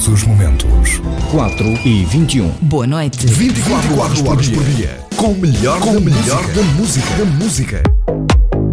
todos os momentos. 4h21. Boa noite. 24 horas por dia. Com o melhor da música.